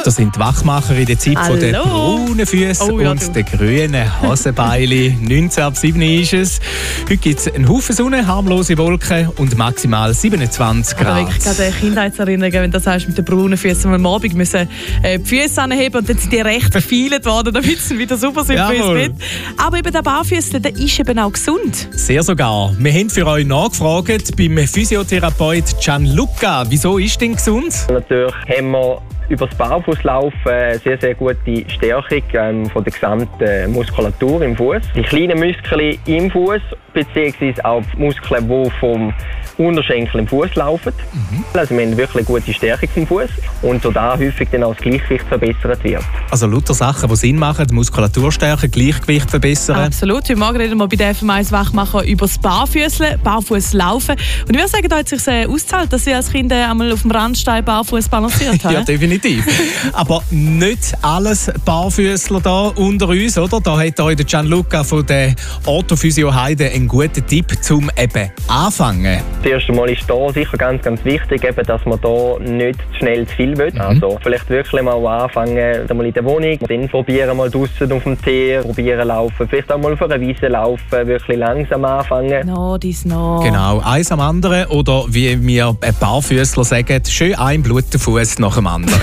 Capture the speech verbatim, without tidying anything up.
Das sind die Wachmacher in der Zeit von den braunen Füßen Oh, ja, und den grünen Hosenbeinen. neunzehn ab sieben ist es. Heute gibt es einen Haufen Sonne, harmlose Wolken und maximal siebenundzwanzig Grad. Grad. Ich habe gerade Kindheitserinnerungen, wenn du das sagst, mit den braunen Füßen. Wir am Abend müssen äh, die Füße anheben und dann sind die recht gefeilt worden, damit sie wieder super sind für Jawohl. uns Bett. Aber eben der Barfüßler, der ist eben auch gesund. Sehr sogar. Wir haben für euch nachgefragt beim Physiotherapeut Gianluca. Wieso ist denn gesund? Natürlich haben wir über das Barfußlaufen eine sehr, sehr gute Stärkung ähm, von der gesamten Muskulatur im Fuß. Die kleinen Muskeln im Fuß, beziehungsweise auch die Muskeln, die vom Unterschenkel im Fuß laufen. Mhm. Also wir haben wirklich eine gute Stärkung vom Fuß und da häufig dann auch das Gleichgewicht verbessert wird. Also lauter Sachen, die Sinn machen, Muskulatur stärken, Gleichgewicht verbessern. Absolut. Heute Morgen reden wir bei der F M eins Wachmacher über das Barfüßle, Barfußlaufen. Und ich würde sagen, da hat es sich äh, ausgezahlt, dass Sie als Kind äh, einmal auf dem Randstein barfuß balanciert haben. Ja, definitiv. Aber nicht alles Barfüßler da unter uns, oder? Da hat euch der Gianluca von der Orthophysio Heide einen guten Tipp zum eben anfangen. Das erste Mal ist da sicher ganz, ganz wichtig, eben, dass man da nicht zu schnell zu viel will. Mhm. Also vielleicht wirklich mal anfangen, mal in der Wohnung, dann probieren mal draussen auf dem Teer, probieren laufen, vielleicht auch mal auf einer Wiese laufen, wirklich langsam anfangen. No, dies no. Genau, eins am anderen oder wie wir ein Barfüßler sagen, schön ein blutiger Fuß nach dem anderen.